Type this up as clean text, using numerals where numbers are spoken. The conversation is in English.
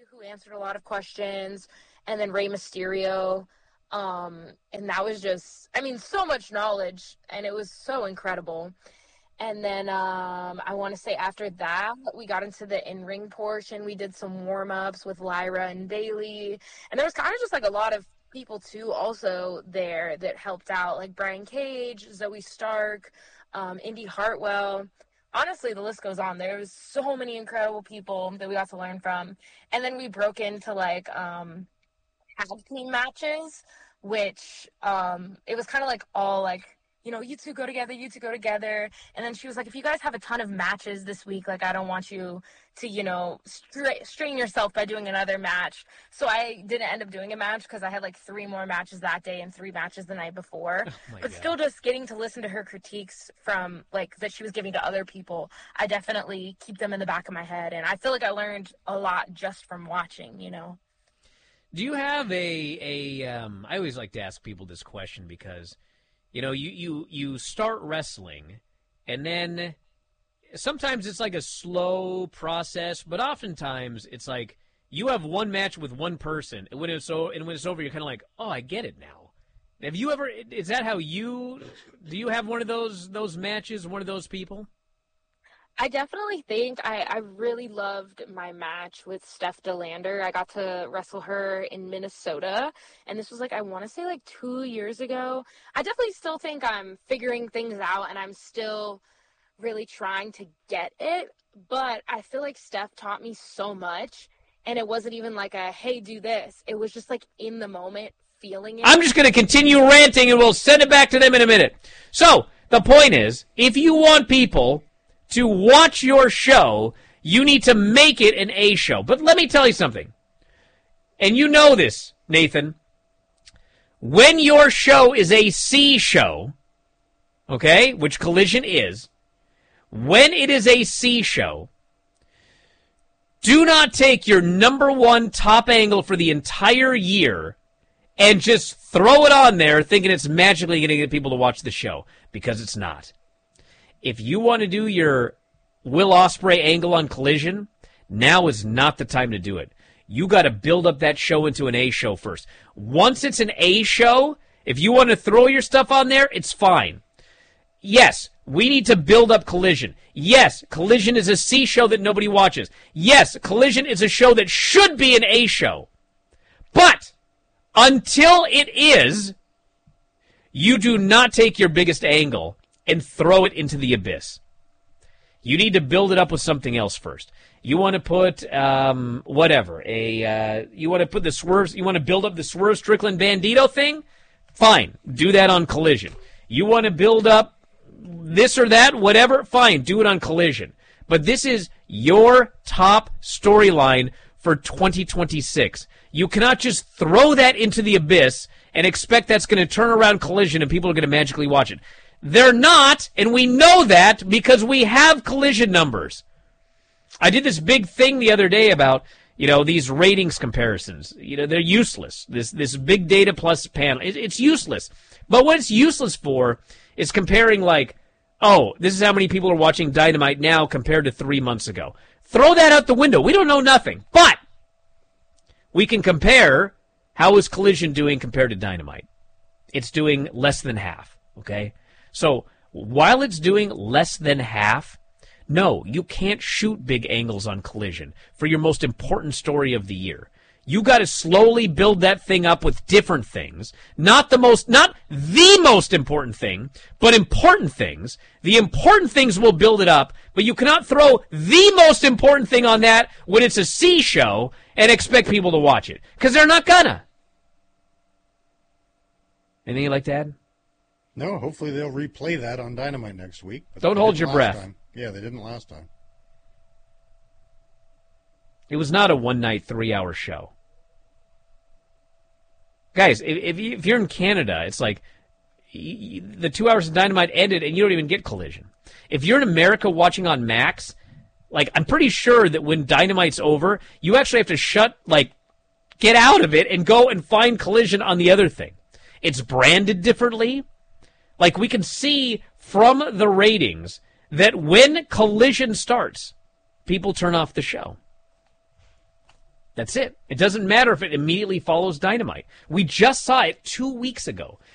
who answered a lot of questions, and then Rey Mysterio. And that was just, I mean, so much knowledge, and it was so incredible. And then I want to say after that, we got into the in-ring portion. We did some warm-ups with Lyra and Bayley. And there was kind of just like a lot of people, too, also there that helped out, like Brian Cage, Zoe Stark, Indy Hartwell. Honestly, the list goes on. There was so many incredible people that we got to learn from. And then we broke into, like, tag team matches, which it was kind of like all, like, you know, you two go together. And then she was like, if you guys have a ton of matches this week, like, I don't want you to, you know, strain yourself by doing another match. So I didn't end up doing a match because I had, like, 3 more matches that day and 3 matches the night before. But still just getting to listen to her critiques from, like, that she was giving to other people, I definitely keep them in the back of my head. And I feel like I learned a lot just from watching, you know. Do you have I always like to ask people this question because, you know, you start wrestling, and then sometimes it's like a slow process, but oftentimes it's like you have one match with one person, and when it's over, you're kind of like, oh, I get it now. Have you ever? Is that how do you have one of those matches? One of those people? I definitely think I really loved my match with Steph DeLander. I got to wrestle her in Minnesota, and this was like, I want to say like 2 years ago. I definitely still think I'm figuring things out, and I'm still really trying to get it, but I feel like Steph taught me so much, and it wasn't even like a, hey, do this. It was just like in the moment, feeling it. I'm just going to continue ranting, and we'll send it back to them in a minute. So, the point is, if you want people to watch your show, you need to make it an A show. But let me tell you something. And you know this, Nathan. When your show is a C show, okay, which Collision is, when it is a C show, do not take your number 1 top angle for the entire year and just throw it on there thinking it's magically going to get people to watch the show, because it's not. If you want to do your Will Ospreay angle on Collision, now is not the time to do it. You got to build up that show into an A show first. Once it's an A show, if you want to throw your stuff on there, it's fine. Yes, we need to build up Collision. Yes, Collision is a C show that nobody watches. Yes, Collision is a show that should be an A show. But until it is, you do not take your biggest angle and throw it into the abyss. You need to build it up with something else first. You want to put, you want to put the Swerve, you want to build up the Swerve Strickland Bandito thing? Fine, do that on Collision. You want to build up this or that, whatever? Fine, do it on Collision. But this is your top storyline for 2026. You cannot just throw that into the abyss and expect that's going to turn around Collision and people are going to magically watch it. They're not, and we know that because we have Collision numbers. I did this big thing the other day about, you know, these ratings comparisons. You know, they're useless. This big data plus panel, it's useless. But what it's useless for is comparing like, oh, this is how many people are watching Dynamite now compared to 3 months ago. Throw that out the window. We don't know nothing. But we can compare how is Collision doing compared to Dynamite. It's doing less than half, okay? So while it's doing less than half, no, you can't shoot big angles on Collision for your most important story of the year. You got to slowly build that thing up with different things. Not the most important thing, but important things. The important things will build it up, but you cannot throw the most important thing on that when it's a C show and expect people to watch it, because they're not gonna. Anything you'd like to add? No, hopefully they'll replay that on Dynamite next week. Don't hold your breath. Time. Yeah, they didn't last time. It was not a one-night, 3-hour show. Guys, if you're in Canada, it's like the 2 hours of Dynamite ended and you don't even get Collision. If you're in America watching on Max, like, I'm pretty sure that when Dynamite's over, you actually have to get out of it and go and find Collision on the other thing. It's branded differently. Like, we can see from the ratings that when Collision starts, people turn off the show. That's it. It doesn't matter if it immediately follows Dynamite. We just saw it 2 weeks ago.